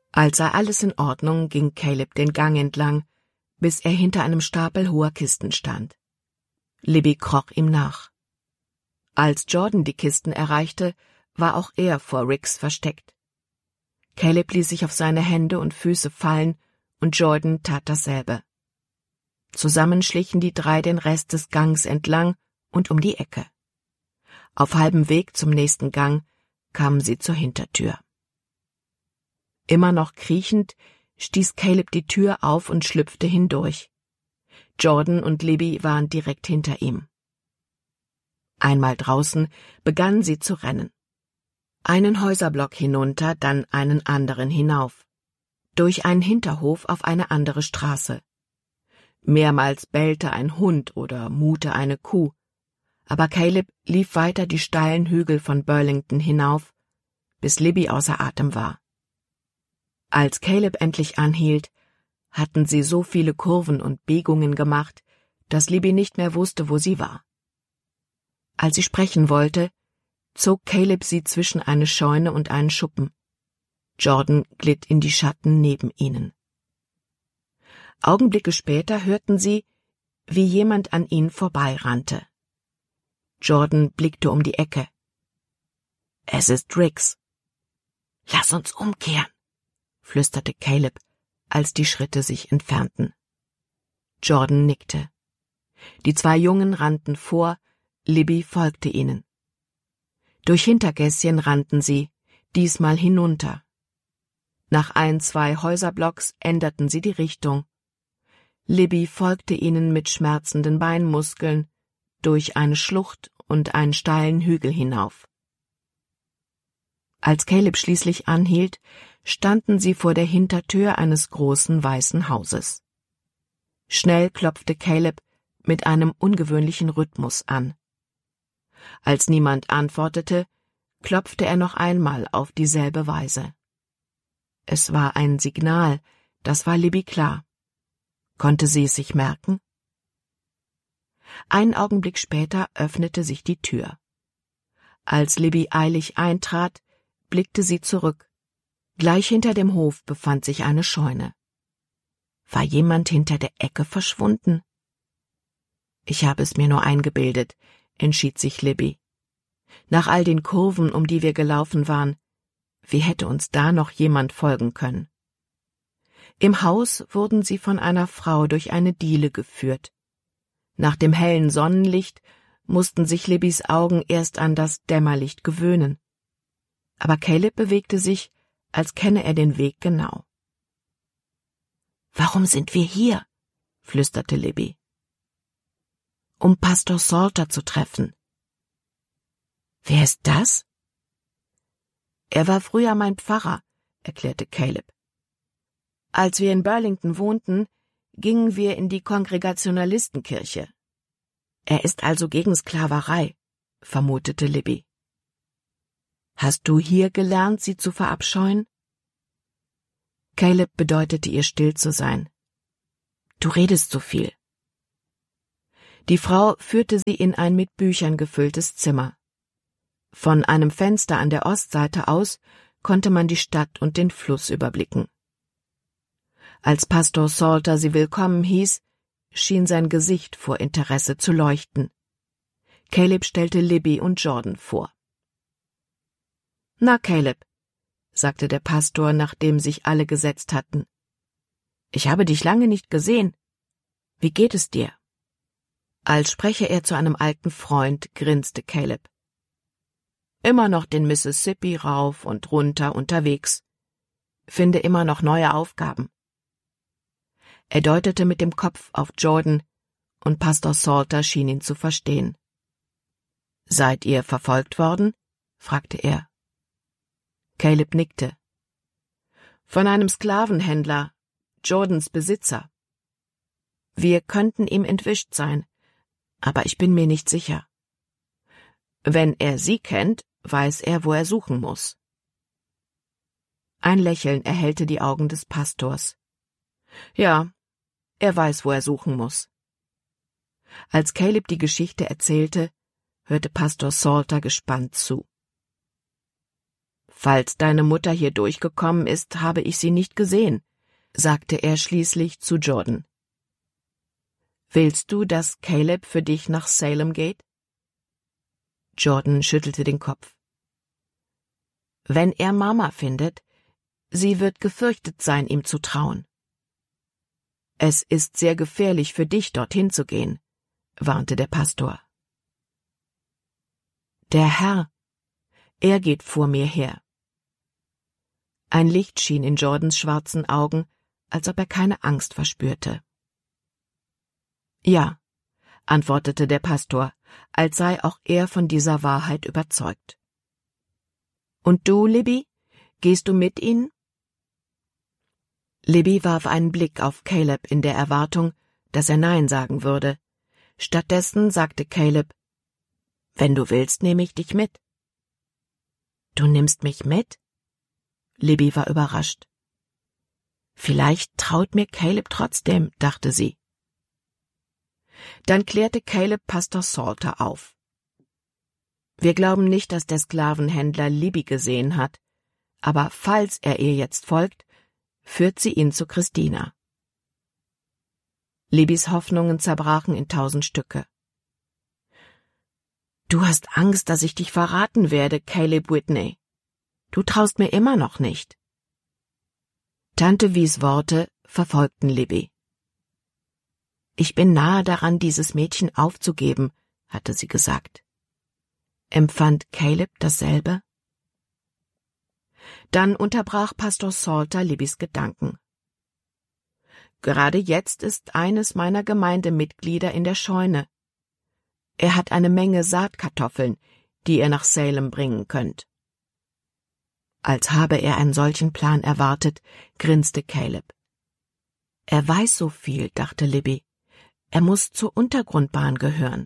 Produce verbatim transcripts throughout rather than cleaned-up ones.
Als sei alles in Ordnung, ging Caleb den Gang entlang, bis er hinter einem Stapel hoher Kisten stand. Libby kroch ihm nach. Als Jordan die Kisten erreichte, war auch er vor Riggs versteckt. Caleb ließ sich auf seine Hände und Füße fallen, und Jordan tat dasselbe. Zusammen schlichen die drei den Rest des Gangs entlang und um die Ecke. Auf halbem Weg zum nächsten Gang kamen sie zur Hintertür. Immer noch kriechend stieß Caleb die Tür auf und schlüpfte hindurch. Jordan und Libby waren direkt hinter ihm. Einmal draußen begannen sie zu rennen. Einen Häuserblock hinunter, dann einen anderen hinauf. Durch einen Hinterhof auf eine andere Straße. Mehrmals bellte ein Hund oder muhte eine Kuh, aber Caleb lief weiter die steilen Hügel von Burlington hinauf, bis Libby außer Atem war. Als Caleb endlich anhielt, hatten sie so viele Kurven und Biegungen gemacht, dass Libby nicht mehr wusste, wo sie war. Als sie sprechen wollte, zog Caleb sie zwischen eine Scheune und einen Schuppen. Jordan glitt in die Schatten neben ihnen. Augenblicke später hörten sie, wie jemand an ihnen vorbeirannte. Jordan blickte um die Ecke. »Es ist Riggs.« »Lass uns umkehren«, flüsterte Caleb, als die Schritte sich entfernten. Jordan nickte. Die zwei Jungen rannten vor, Libby folgte ihnen. Durch Hintergässchen rannten sie, diesmal hinunter. Nach ein, zwei Häuserblocks änderten sie die Richtung. Libby folgte ihnen mit schmerzenden Beinmuskeln durch eine Schlucht und einen steilen Hügel hinauf. Als Caleb schließlich anhielt, standen sie vor der Hintertür eines großen weißen Hauses. Schnell klopfte Caleb mit einem ungewöhnlichen Rhythmus an. Als niemand antwortete, klopfte er noch einmal auf dieselbe Weise. Es war ein Signal, das war Libby klar. Konnte sie es sich merken? Einen Augenblick später öffnete sich die Tür. Als Libby eilig eintrat, blickte sie zurück. Gleich hinter dem Hof befand sich eine Scheune. War jemand hinter der Ecke verschwunden? Ich habe es mir nur eingebildet, entschied sich Libby. Nach all den Kurven, um die wir gelaufen waren, wie hätte uns da noch jemand folgen können? Im Haus wurden sie von einer Frau durch eine Diele geführt. Nach dem hellen Sonnenlicht mussten sich Libbys Augen erst an das Dämmerlicht gewöhnen. Aber Caleb bewegte sich, als kenne er den Weg genau. »Warum sind wir hier?« flüsterte Libby. »Um Pastor Salter zu treffen.« »Wer ist das?« »Er war früher mein Pfarrer«, erklärte Caleb. »Als wir in Burlington wohnten, gingen wir in die Kongregationalistenkirche. Er ist also gegen Sklaverei«, vermutete Libby. »Hast du hier gelernt, sie zu verabscheuen?« Caleb bedeutete ihr, still zu sein. »Du redest so viel.« Die Frau führte sie in ein mit Büchern gefülltes Zimmer. Von einem Fenster an der Ostseite aus konnte man die Stadt und den Fluss überblicken. Als Pastor Salter sie willkommen hieß, schien sein Gesicht vor Interesse zu leuchten. Caleb stellte Libby und Jordan vor. »Na, Caleb«, sagte der Pastor, nachdem sich alle gesetzt hatten. »Ich habe dich lange nicht gesehen. Wie geht es dir?« Als spreche er zu einem alten Freund, grinste Caleb. »Immer noch den Mississippi rauf und runter unterwegs. Finde immer noch neue Aufgaben.« Er deutete mit dem Kopf auf Jordan, und Pastor Salter schien ihn zu verstehen. »Seid ihr verfolgt worden?« fragte er. Caleb nickte. »Von einem Sklavenhändler, Jordans Besitzer. Wir könnten ihm entwischt sein, aber ich bin mir nicht sicher. Wenn er sie kennt, weiß er, wo er suchen muss.« Ein Lächeln erhellte die Augen des Pastors. »Ja, er weiß, wo er suchen muss.« Als Caleb die Geschichte erzählte, hörte Pastor Salter gespannt zu. Falls deine Mutter hier durchgekommen ist, habe ich sie nicht gesehen, sagte er schließlich zu Jordan. Willst du, dass Caleb für dich nach Salem geht? Jordan schüttelte den Kopf. Wenn er Mama findet, sie wird gefürchtet sein, ihm zu trauen. Es ist sehr gefährlich für dich, dorthin zu gehen, warnte der Pastor. Der Herr, er geht vor mir her. Ein Licht schien in Jordans schwarzen Augen, als ob er keine Angst verspürte. Ja, antwortete der Pastor, als sei auch er von dieser Wahrheit überzeugt. Und du, Libby, gehst du mit ihnen? Libby warf einen Blick auf Caleb in der Erwartung, dass er Nein sagen würde. Stattdessen sagte Caleb, »Wenn du willst, nehme ich dich mit.« »Du nimmst mich mit?« Libby war überrascht. »Vielleicht traut mir Caleb trotzdem«, dachte sie. Dann klärte Caleb Pastor Salter auf. »Wir glauben nicht, dass der Sklavenhändler Libby gesehen hat, aber falls er ihr jetzt folgt, führt sie ihn zu Christina.« Libbys Hoffnungen zerbrachen in tausend Stücke. »Du hast Angst, dass ich dich verraten werde, Caleb Whitney. Du traust mir immer noch nicht.« Tante Vies Worte verfolgten Libby. »Ich bin nahe daran, dieses Mädchen aufzugeben«, hatte sie gesagt. Empfand Caleb dasselbe? Dann unterbrach Pastor Salter Libbys Gedanken. »Gerade jetzt ist eines meiner Gemeindemitglieder in der Scheune. Er hat eine Menge Saatkartoffeln, die ihr nach Salem bringen könnt.« Als habe er einen solchen Plan erwartet, grinste Caleb. »Er weiß so viel«, dachte Libby. »Er muss zur Untergrundbahn gehören.«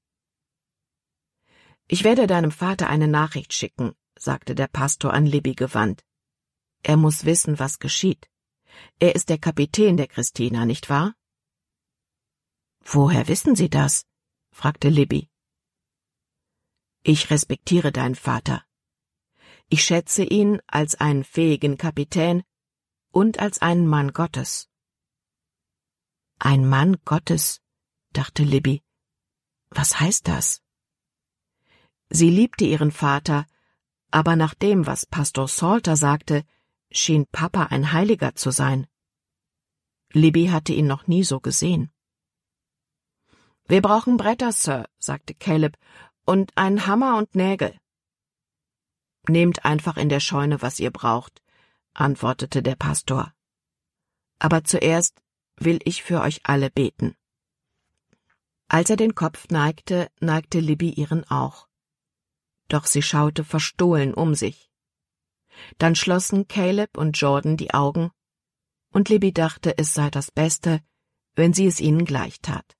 »Ich werde deinem Vater eine Nachricht schicken«, sagte der Pastor an Libby gewandt. »Er muss wissen, was geschieht. Er ist der Kapitän der Christina, nicht wahr?« »Woher wissen Sie das?« fragte Libby. »Ich respektiere deinen Vater. Ich schätze ihn als einen fähigen Kapitän und als einen Mann Gottes.« »Ein Mann Gottes«, dachte Libby. »Was heißt das?« Sie liebte ihren Vater, aber nach dem, was Pastor Salter sagte, schien Papa ein Heiliger zu sein. Libby hatte ihn noch nie so gesehen. »Wir brauchen Bretter, Sir«, sagte Caleb, »und einen Hammer und Nägel.« »Nehmt einfach in der Scheune, was ihr braucht«, antwortete der Pastor. »Aber zuerst will ich für euch alle beten.« Als er den Kopf neigte, neigte Libby ihren auch. Doch sie schaute verstohlen um sich. Dann schlossen Caleb und Jordan die Augen, und Libby dachte, es sei das Beste, wenn sie es ihnen gleich tat.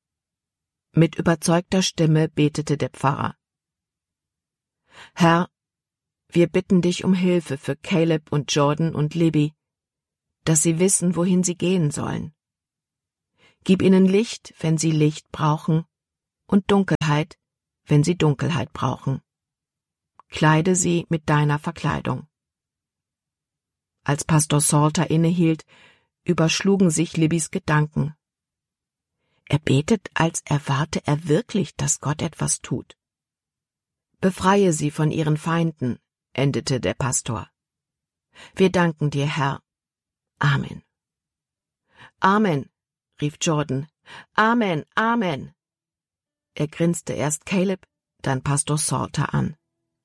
Mit überzeugter Stimme betete der Pfarrer. »Herr, wir bitten dich um Hilfe für Caleb und Jordan und Libby, dass sie wissen, wohin sie gehen sollen. Gib ihnen Licht, wenn sie Licht brauchen, und Dunkelheit, wenn sie Dunkelheit brauchen. Kleide sie mit deiner Verkleidung.« Als Pastor Salter innehielt, überschlugen sich Libbys Gedanken. Er betet, als erwarte er wirklich, dass Gott etwas tut. »Befreie sie von ihren Feinden«, endete der Pastor. »Wir danken dir, Herr. Amen.« »Amen«, rief Jordan. »Amen, Amen.« Er grinste erst Caleb, dann Pastor Salter an.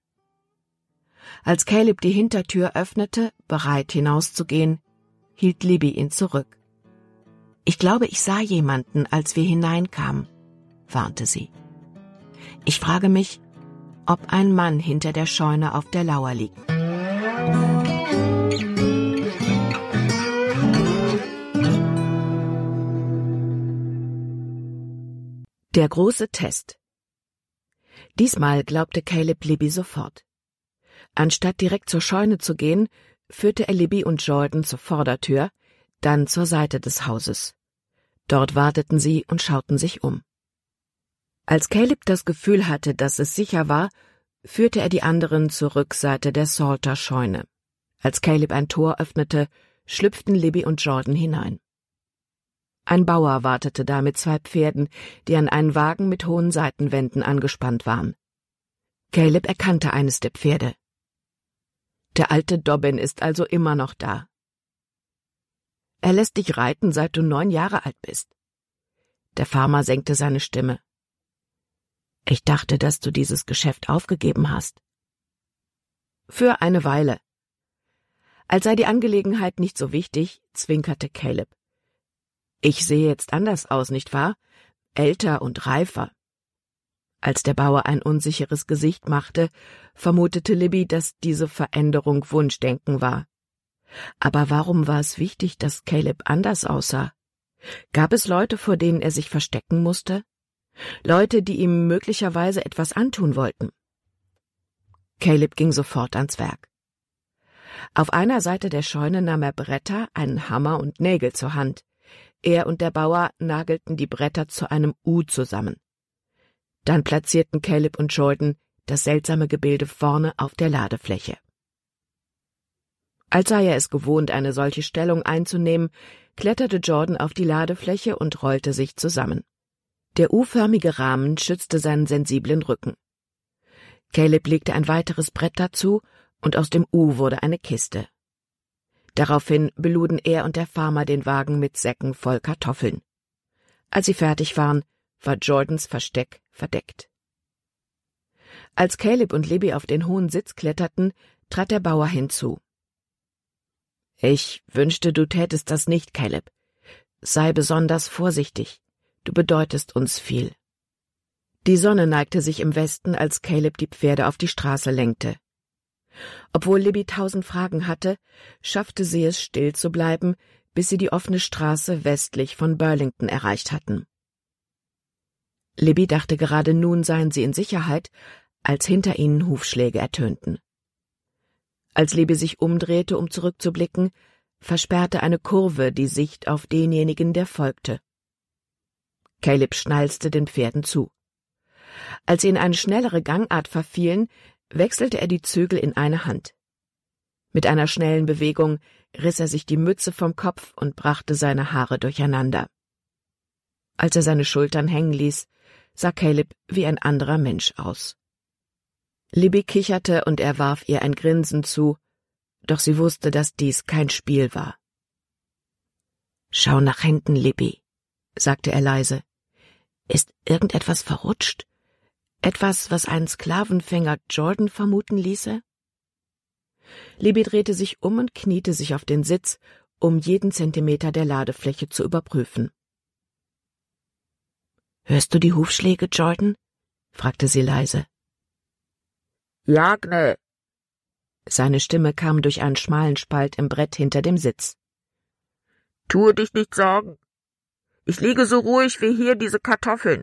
Als Caleb die Hintertür öffnete, bereit hinauszugehen, hielt Libby ihn zurück. »Ich glaube, ich sah jemanden, als wir hineinkamen«, warnte sie. »Ich frage mich, ob ein Mann hinter der Scheune auf der Lauer liegt.« Der große Test. Diesmal glaubte Caleb Libby sofort. Anstatt direkt zur Scheune zu gehen, führte er Libby und Jordan zur Vordertür, dann zur Seite des Hauses. Dort warteten sie und schauten sich um. Als Caleb das Gefühl hatte, dass es sicher war, führte er die anderen zur Rückseite der Salter-Scheune. Als Caleb ein Tor öffnete, schlüpften Libby und Jordan hinein. Ein Bauer wartete da mit zwei Pferden, die an einen Wagen mit hohen Seitenwänden angespannt waren. Caleb erkannte eines der Pferde. »Der alte Dobbin ist also immer noch da. Er lässt dich reiten, seit du neun Jahre alt bist.« Der Farmer senkte seine Stimme. »Ich dachte, dass du dieses Geschäft aufgegeben hast.« »Für eine Weile.« Als sei die Angelegenheit nicht so wichtig, zwinkerte Caleb. »Ich sehe jetzt anders aus, nicht wahr? Älter und reifer.« Als der Bauer ein unsicheres Gesicht machte, vermutete Libby, dass diese Veränderung Wunschdenken war. Aber warum war es wichtig, dass Caleb anders aussah? Gab es Leute, vor denen er sich verstecken musste? Leute, die ihm möglicherweise etwas antun wollten? Caleb ging sofort ans Werk. Auf einer Seite der Scheune nahm er Bretter, einen Hammer und Nägel zur Hand. Er und der Bauer nagelten die Bretter zu einem U zusammen. Dann platzierten Caleb und Jordan das seltsame Gebilde vorne auf der Ladefläche. Als sei er es gewohnt, eine solche Stellung einzunehmen, kletterte Jordan auf die Ladefläche und rollte sich zusammen. Der U-förmige Rahmen schützte seinen sensiblen Rücken. Caleb legte ein weiteres Brett dazu, und aus dem U wurde eine Kiste. Daraufhin beluden er und der Farmer den Wagen mit Säcken voll Kartoffeln. Als sie fertig waren, war Jordans Versteck verdeckt. Als Caleb und Libby auf den hohen Sitz kletterten, trat der Bauer hinzu. »Ich wünschte, du tätest das nicht, Caleb. Sei besonders vorsichtig. Du bedeutest uns viel.« Die Sonne neigte sich im Westen, als Caleb die Pferde auf die Straße lenkte. Obwohl Libby tausend Fragen hatte, schaffte sie es, still zu bleiben, bis sie die offene Straße westlich von Burlington erreicht hatten. Libby dachte, gerade nun seien sie in Sicherheit, als hinter ihnen Hufschläge ertönten. Als Libby sich umdrehte, um zurückzublicken, versperrte eine Kurve die Sicht auf denjenigen, der folgte. Caleb schnalzte den Pferden zu. Als sie in eine schnellere Gangart verfielen, wechselte er die Zügel in eine Hand. Mit einer schnellen Bewegung riss er sich die Mütze vom Kopf und brachte seine Haare durcheinander. Als er seine Schultern hängen ließ, sah Caleb wie ein anderer Mensch aus. Libby kicherte und er warf ihr ein Grinsen zu, doch sie wusste, dass dies kein Spiel war. »Schau nach hinten, Libby«, sagte er leise. »Ist irgendetwas verrutscht? Etwas, was einen Sklavenfänger Jordan vermuten ließe?« Libby drehte sich um und kniete sich auf den Sitz, um jeden Zentimeter der Ladefläche zu überprüfen. »Hörst du die Hufschläge, Jordan?« fragte sie leise. »Ja, Gnä.« Seine Stimme kam durch einen schmalen Spalt im Brett hinter dem Sitz. »Tue dich nicht sorgen. Ich liege so ruhig wie hier diese Kartoffeln.«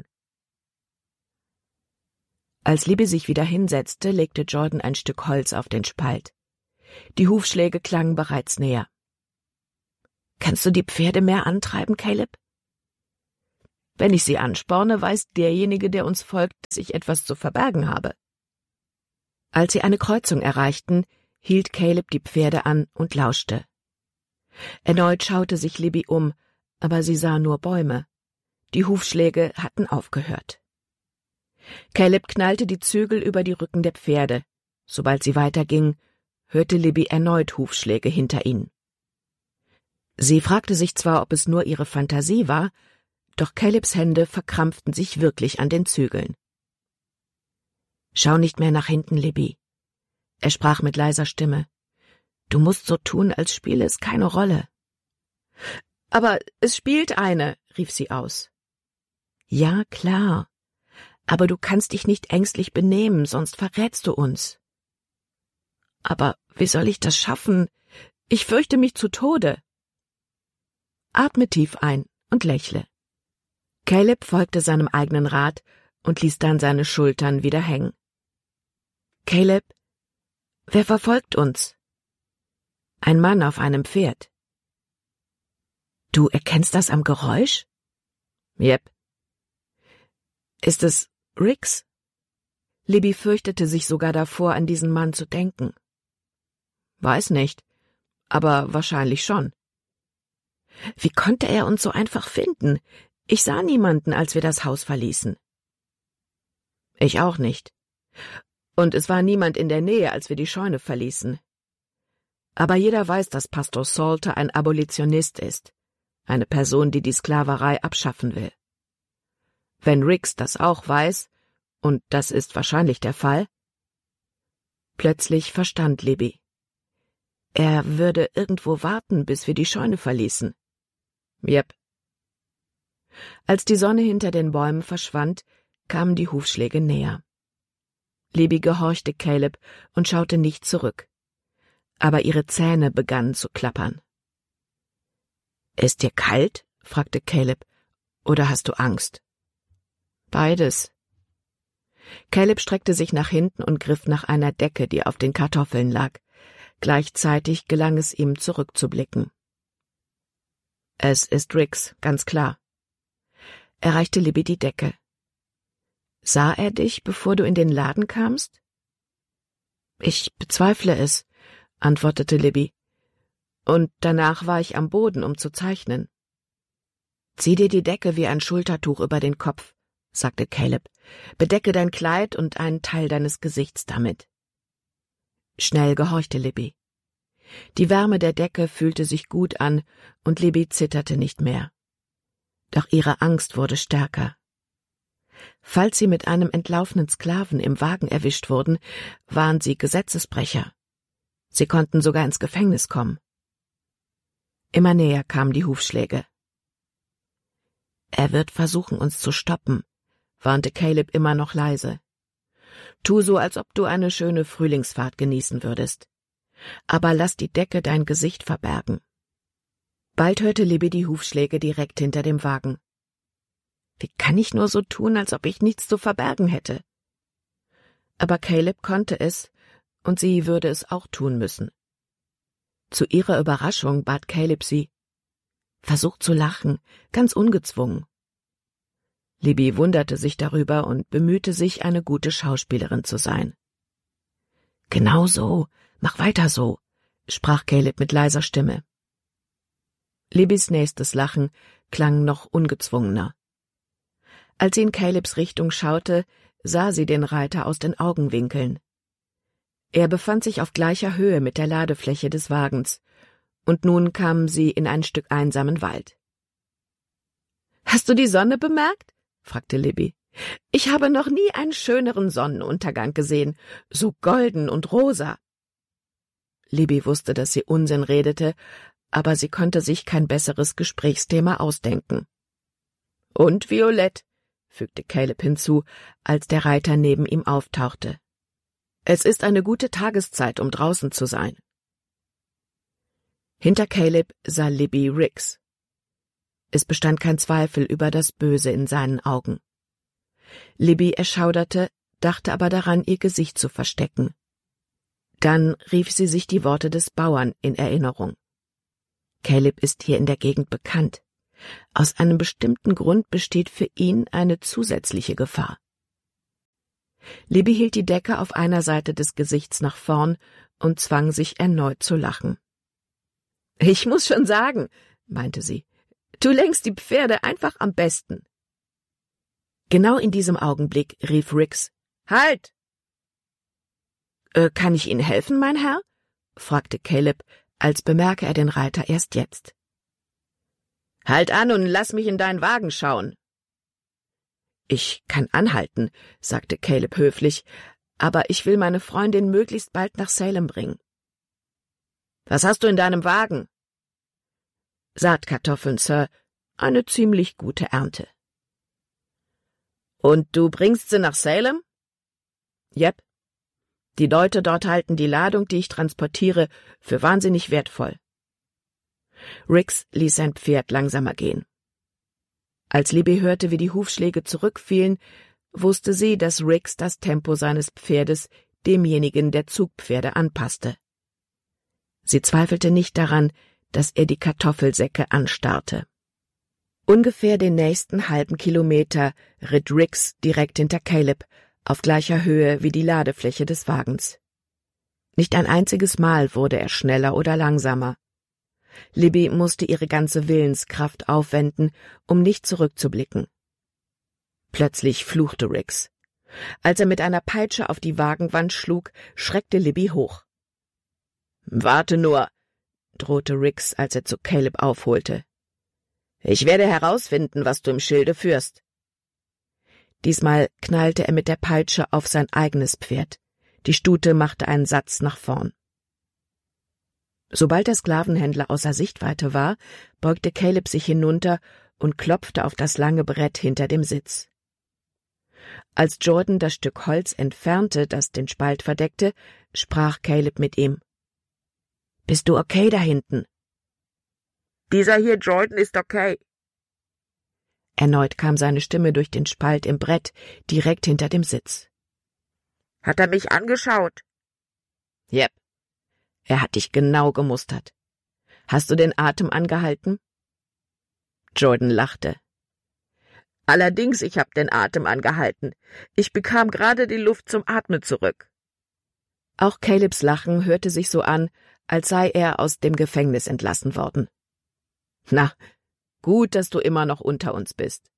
Als Libby sich wieder hinsetzte, legte Jordan ein Stück Holz auf den Spalt. Die Hufschläge klangen bereits näher. »Kannst du die Pferde mehr antreiben, Caleb?« »Wenn ich sie ansporne, weiß derjenige, der uns folgt, dass ich etwas zu verbergen habe.« Als sie eine Kreuzung erreichten, hielt Caleb die Pferde an und lauschte. Erneut schaute sich Libby um, aber sie sah nur Bäume. Die Hufschläge hatten aufgehört. Caleb knallte die Zügel über die Rücken der Pferde. Sobald sie weiterging, hörte Libby erneut Hufschläge hinter ihnen. Sie fragte sich zwar, ob es nur ihre Fantasie war, doch Calebs Hände verkrampften sich wirklich an den Zügeln. »Schau nicht mehr nach hinten, Libby«, er sprach mit leiser Stimme. »Du musst so tun, als spiele es keine Rolle.« »Aber es spielt eine«, rief sie aus. »Ja, klar. Aber du kannst dich nicht ängstlich benehmen, sonst verrätst du uns.« »Aber wie soll ich das schaffen? Ich fürchte mich zu Tode.« »Atme tief ein und lächle.« Caleb folgte seinem eigenen Rat und ließ dann seine Schultern wieder hängen. »Caleb, wer verfolgt uns?« »Ein Mann auf einem Pferd.« »Du erkennst das am Geräusch?« »Jep.« »Ist es Rix?« Libby fürchtete sich sogar davor, an diesen Mann zu denken. Weiß nicht, aber wahrscheinlich schon. Wie konnte er uns so einfach finden? Ich sah niemanden, als wir das Haus verließen. Ich auch nicht. Und es war niemand in der Nähe, als wir die Scheune verließen. Aber jeder weiß, dass Pastor Salter ein Abolitionist ist, eine Person, die die Sklaverei abschaffen will. Wenn Rix das auch weiß, und das ist wahrscheinlich der Fall. Plötzlich verstand Libby. Er würde irgendwo warten, bis wir die Scheune verließen. Jep. Als die Sonne hinter den Bäumen verschwand, kamen die Hufschläge näher. Libby gehorchte Caleb und schaute nicht zurück. Aber ihre Zähne begannen zu klappern. »Ist dir kalt?« fragte Caleb. »Oder hast du Angst?« »Beides.« Caleb streckte sich nach hinten und griff nach einer Decke, die auf den Kartoffeln lag. Gleichzeitig gelang es ihm, zurückzublicken. »Es ist Rix, ganz klar.« Er reichte Libby die Decke. »Sah er dich, bevor du in den Laden kamst?« »Ich bezweifle es«, antwortete Libby. »Und danach war ich am Boden, um zu zeichnen.« »Zieh dir die Decke wie ein Schultertuch über den Kopf«, sagte Caleb. »Bedecke dein Kleid und einen Teil deines Gesichts damit.« Schnell gehorchte Libby. Die Wärme der Decke fühlte sich gut an, und Libby zitterte nicht mehr. Doch ihre Angst wurde stärker. Falls sie mit einem entlaufenen Sklaven im Wagen erwischt wurden, waren sie Gesetzesbrecher. Sie konnten sogar ins Gefängnis kommen. Immer näher kamen die Hufschläge. »Er wird versuchen, uns zu stoppen«, warnte Caleb immer noch leise. »Tu so, als ob du eine schöne Frühlingsfahrt genießen würdest. Aber lass die Decke dein Gesicht verbergen.« Bald hörte Libby die Hufschläge direkt hinter dem Wagen. »Wie kann ich nur so tun, als ob ich nichts zu verbergen hätte?« Aber Caleb konnte es, und sie würde es auch tun müssen. Zu ihrer Überraschung bat Caleb sie, »Versuch zu lachen, ganz ungezwungen.« Libby wunderte sich darüber und bemühte sich, eine gute Schauspielerin zu sein. »Genau so, mach weiter so«, sprach Caleb mit leiser Stimme. Libbys nächstes Lachen klang noch ungezwungener. Als sie in Calebs Richtung schaute, sah sie den Reiter aus den Augenwinkeln. Er befand sich auf gleicher Höhe mit der Ladefläche des Wagens, und nun kamen sie in ein Stück einsamen Wald. »Hast du die Sonne bemerkt?« fragte Libby. »Ich habe noch nie einen schöneren Sonnenuntergang gesehen, so golden und rosa.« Libby wusste, dass sie Unsinn redete, aber sie konnte sich kein besseres Gesprächsthema ausdenken. »Und violett«, fügte Caleb hinzu, als der Reiter neben ihm auftauchte. »Es ist eine gute Tageszeit, um draußen zu sein.« Hinter Caleb sah Libby Rix. Es bestand kein Zweifel über das Böse in seinen Augen. Libby erschauderte, dachte aber daran, ihr Gesicht zu verstecken. Dann rief sie sich die Worte des Bauern in Erinnerung. Caleb ist hier in der Gegend bekannt. Aus einem bestimmten Grund besteht für ihn eine zusätzliche Gefahr. Libby hielt die Decke auf einer Seite des Gesichts nach vorn und zwang sich erneut zu lachen. »Ich muss schon sagen«, meinte sie, »du lenkst die Pferde einfach am besten.« Genau in diesem Augenblick rief Rix, »Halt!« äh, »Kann ich Ihnen helfen, mein Herr?« fragte Caleb, als bemerke er den Reiter erst jetzt. »Halt an und lass mich in deinen Wagen schauen.« »Ich kann anhalten«, sagte Caleb höflich, »aber ich will meine Freundin möglichst bald nach Salem bringen.« »Was hast du in deinem Wagen?« »Saatkartoffeln, Sir, eine ziemlich gute Ernte.« »Und du bringst sie nach Salem?« »Jep. Die Leute dort halten die Ladung, die ich transportiere, für wahnsinnig wertvoll.« Rix ließ sein Pferd langsamer gehen. Als Libby hörte, wie die Hufschläge zurückfielen, wusste sie, dass Rix das Tempo seines Pferdes demjenigen der Zugpferde anpasste. Sie zweifelte nicht daran, dass er die Kartoffelsäcke anstarrte. Ungefähr den nächsten halben Kilometer ritt Rix direkt hinter Caleb, auf gleicher Höhe wie die Ladefläche des Wagens. Nicht ein einziges Mal wurde er schneller oder langsamer. Libby musste ihre ganze Willenskraft aufwenden, um nicht zurückzublicken. Plötzlich fluchte Rix. Als er mit einer Peitsche auf die Wagenwand schlug, schreckte Libby hoch. »Warte nur«, drohte Rix, als er zu Caleb aufholte. »Ich werde herausfinden, was du im Schilde führst.« Diesmal knallte er mit der Peitsche auf sein eigenes Pferd. Die Stute machte einen Satz nach vorn. Sobald der Sklavenhändler außer Sichtweite war, beugte Caleb sich hinunter und klopfte auf das lange Brett hinter dem Sitz. Als Jordan das Stück Holz entfernte, das den Spalt verdeckte, sprach Caleb mit ihm. »Bist du okay da hinten?« »Dieser hier Jordan ist okay.« Erneut kam seine Stimme durch den Spalt im Brett, direkt hinter dem Sitz. »Hat er mich angeschaut?« »Jep. Er hat dich genau gemustert. Hast du den Atem angehalten?« Jordan lachte. »Allerdings, ich hab den Atem angehalten. Ich bekam gerade die Luft zum Atmen zurück.« Auch Calebs Lachen hörte sich so an, als sei er aus dem Gefängnis entlassen worden. »Na, gut, dass du immer noch unter uns bist.«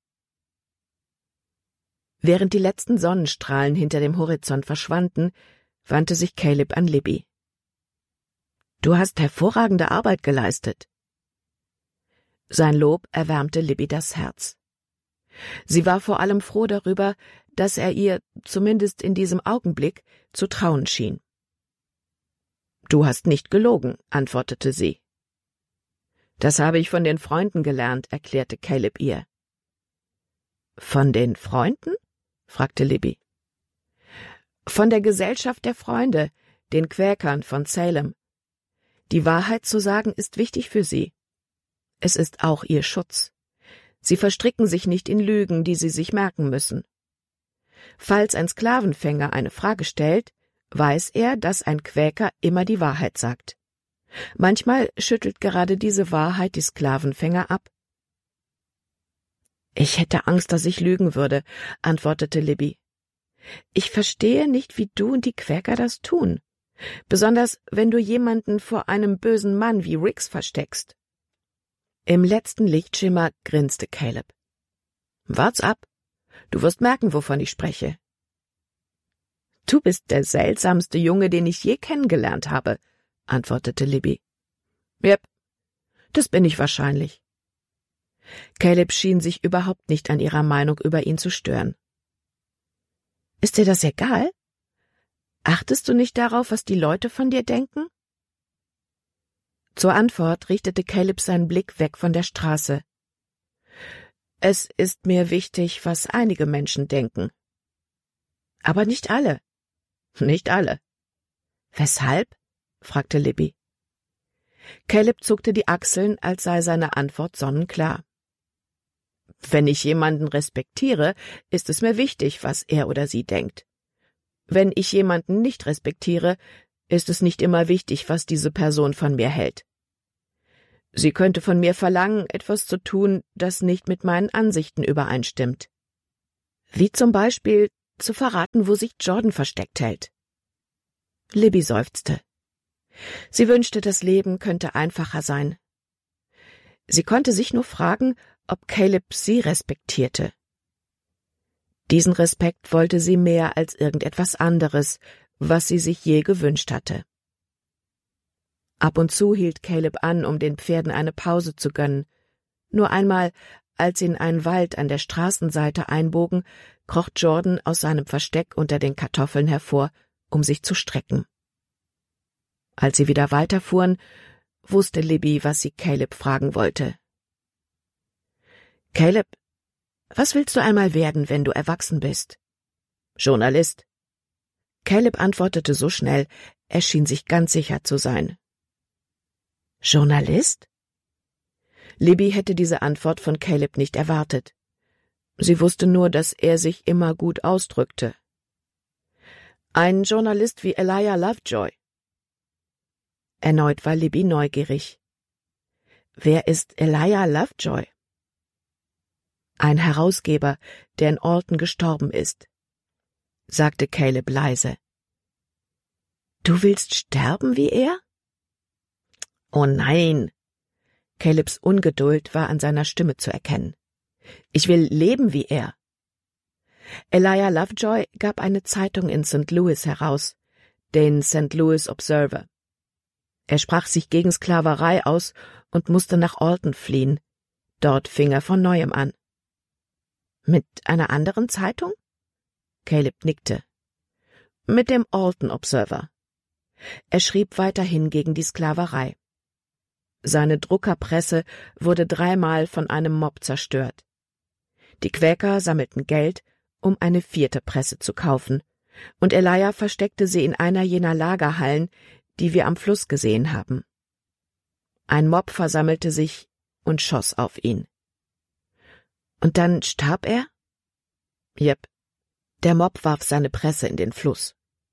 Während die letzten Sonnenstrahlen hinter dem Horizont verschwanden, wandte sich Caleb an Libby. »Du hast hervorragende Arbeit geleistet.« Sein Lob erwärmte Libby das Herz. Sie war vor allem froh darüber, dass er ihr, zumindest in diesem Augenblick, zu trauen schien. »Du hast nicht gelogen«, antwortete sie. »Das habe ich von den Freunden gelernt«, erklärte Caleb ihr. »Von den Freunden?« fragte Libby. »Von der Gesellschaft der Freunde, den Quäkern von Salem. Die Wahrheit zu sagen ist wichtig für sie. Es ist auch ihr Schutz. Sie verstricken sich nicht in Lügen, die sie sich merken müssen. Falls ein Sklavenfänger eine Frage stellt, weiß er, dass ein Quäker immer die Wahrheit sagt. Manchmal schüttelt gerade diese Wahrheit die Sklavenfänger ab.« »Ich hätte Angst, dass ich lügen würde«, antwortete Libby. »Ich verstehe nicht, wie du und die Quäker das tun, besonders wenn du jemanden vor einem bösen Mann wie Rix versteckst.« Im letzten Lichtschimmer grinste Caleb. »Wart's ab. Du wirst merken, wovon ich spreche.« »Du bist der seltsamste Junge, den ich je kennengelernt habe«, antwortete Libby. »Jep, das bin ich wahrscheinlich.« Caleb schien sich überhaupt nicht an ihrer Meinung über ihn zu stören. »Ist dir das egal? Achtest du nicht darauf, was die Leute von dir denken?« Zur Antwort richtete Caleb seinen Blick weg von der Straße. »Es ist mir wichtig, was einige Menschen denken.« »Aber nicht alle.« »Nicht alle.« »Weshalb?« fragte Libby. Caleb zuckte die Achseln, als sei seine Antwort sonnenklar. »Wenn ich jemanden respektiere, ist es mir wichtig, was er oder sie denkt. Wenn ich jemanden nicht respektiere, ist es nicht immer wichtig, was diese Person von mir hält. Sie könnte von mir verlangen, etwas zu tun, das nicht mit meinen Ansichten übereinstimmt. Wie zum Beispiel zu verraten, wo sich Jordan versteckt hält.« Libby seufzte. Sie wünschte, das Leben könnte einfacher sein. Sie konnte sich nur fragen, ob Caleb sie respektierte. Diesen Respekt wollte sie mehr als irgendetwas anderes, was sie sich je gewünscht hatte. Ab und zu hielt Caleb an, um den Pferden eine Pause zu gönnen. Nur einmal, als sie in einen Wald an der Straßenseite einbogen, kroch Jordan aus seinem Versteck unter den Kartoffeln hervor, um sich zu strecken. Als sie wieder weiterfuhren, wusste Libby, was sie Caleb fragen wollte. »Caleb, was willst du einmal werden, wenn du erwachsen bist?« »Journalist.« Caleb antwortete so schnell, er schien sich ganz sicher zu sein. »Journalist?« Libby hätte diese Antwort von Caleb nicht erwartet. Sie wusste nur, dass er sich immer gut ausdrückte. »Ein Journalist wie Elijah Lovejoy.« Erneut war Libby neugierig. »Wer ist Elijah Lovejoy?« »Ein Herausgeber, der in Alton gestorben ist.« sagte Caleb leise. »Du willst sterben wie er?« »Oh nein!« Calebs Ungeduld war an seiner Stimme zu erkennen. »Ich will leben wie er.« Elijah Lovejoy gab eine Zeitung in Sankt Louis heraus, den Sankt Louis Observer. Er sprach sich gegen Sklaverei aus und musste nach Alton fliehen. Dort fing er von neuem an. »Mit einer anderen Zeitung?« Caleb nickte. »Mit dem Alton Observer.« Er schrieb weiterhin gegen die Sklaverei. Seine Druckerpresse wurde dreimal von einem Mob zerstört. Die Quäker sammelten Geld, um eine vierte Presse zu kaufen, und Elijah versteckte sie in einer jener Lagerhallen, die wir am Fluss gesehen haben. Ein Mob versammelte sich und schoss auf ihn. Und dann starb er? Jep. Der Mob warf seine Presse in den Fluss.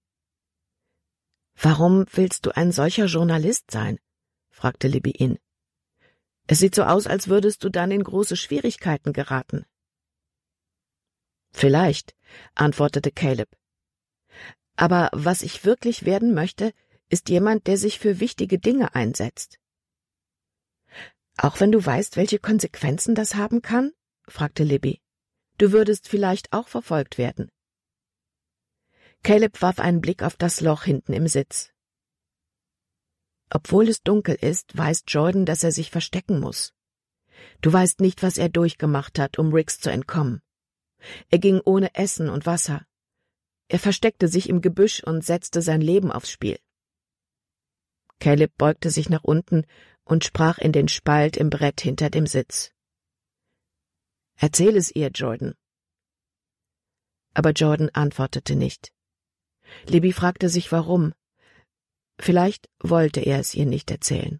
»Warum willst du ein solcher Journalist sein?« fragte Libby ihn. »Es sieht so aus, als würdest du dann in große Schwierigkeiten geraten.« »Vielleicht«, antwortete Caleb. »Aber was ich wirklich werden möchte, ist jemand, der sich für wichtige Dinge einsetzt.« »Auch wenn du weißt, welche Konsequenzen das haben kann?« fragte Libby. »Du würdest vielleicht auch verfolgt werden.« Caleb warf einen Blick auf das Loch hinten im Sitz. »Obwohl es dunkel ist, weiß Jordan, dass er sich verstecken muss. Du weißt nicht, was er durchgemacht hat, um Riggs zu entkommen. Er ging ohne Essen und Wasser. Er versteckte sich im Gebüsch und setzte sein Leben aufs Spiel.« Caleb beugte sich nach unten und sprach in den Spalt im Brett hinter dem Sitz. »Erzähl es ihr, Jordan.« Aber Jordan antwortete nicht. Libby fragte sich, warum. Vielleicht wollte er es ihr nicht erzählen.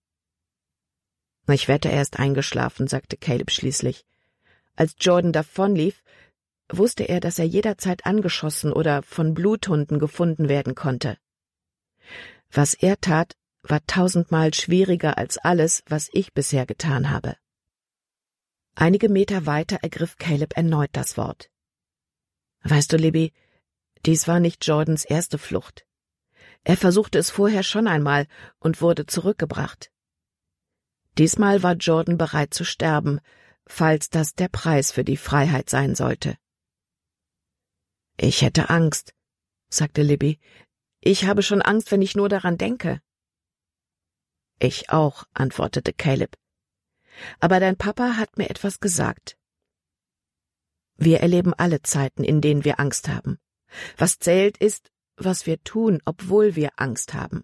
»Ich wette, er ist eingeschlafen«, sagte Caleb schließlich. Als Jordan davonlief, wusste er, dass er jederzeit angeschossen oder von Bluthunden gefunden werden konnte. Was er tat, war tausendmal schwieriger als alles, was ich bisher getan habe. Einige Meter weiter ergriff Caleb erneut das Wort. »Weißt du, Libby, dies war nicht Jordans erste Flucht. Er versuchte es vorher schon einmal und wurde zurückgebracht. Diesmal war Jordan bereit zu sterben, falls das der Preis für die Freiheit sein sollte.« »Ich hätte Angst«, sagte Libby. »Ich habe schon Angst, wenn ich nur daran denke.« »Ich auch«, antwortete Caleb. »Aber dein Papa hat mir etwas gesagt. Wir erleben alle Zeiten, in denen wir Angst haben. Was zählt ist, was wir tun, obwohl wir Angst haben.«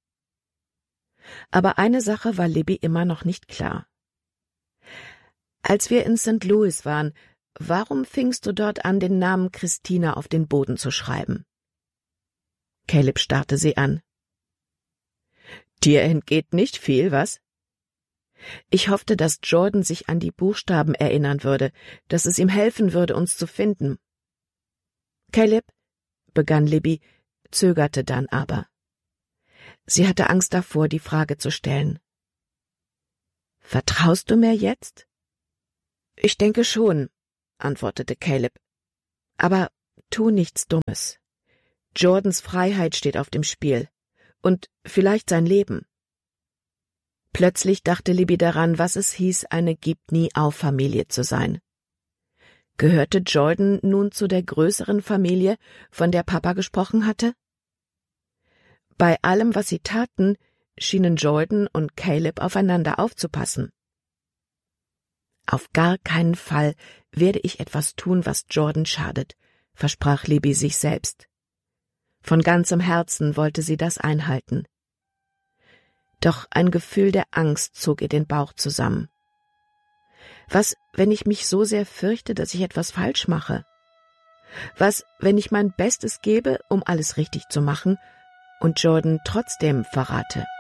Aber eine Sache war Libby immer noch nicht klar. »Als wir in Sankt Louis waren, warum fingst du dort an, den Namen Christina auf den Boden zu schreiben?« Caleb starrte sie an. »Dir entgeht nicht viel, was?« »Ich hoffte, dass Jordan sich an die Buchstaben erinnern würde, dass es ihm helfen würde, uns zu finden.« »Caleb«, begann Libby, zögerte dann aber. Sie hatte Angst davor, die Frage zu stellen. »Vertraust du mir jetzt?« »Ich denke schon«, antwortete Caleb. »Aber tu nichts Dummes. Jordans Freiheit steht auf dem Spiel. Und vielleicht sein Leben.« Plötzlich dachte Libby daran, was es hieß, eine Gib-nie-auf-Familie zu sein. Gehörte Jordan nun zu der größeren Familie, von der Papa gesprochen hatte? Bei allem, was sie taten, schienen Jordan und Caleb aufeinander aufzupassen. »Auf gar keinen Fall werde ich etwas tun, was Jordan schadet«, versprach Libby sich selbst. Von ganzem Herzen wollte sie das einhalten. Doch ein Gefühl der Angst zog ihr den Bauch zusammen. Was, wenn ich mich so sehr fürchte, dass ich etwas falsch mache? Was, wenn ich mein Bestes gebe, um alles richtig zu machen, und Jordan trotzdem verrate?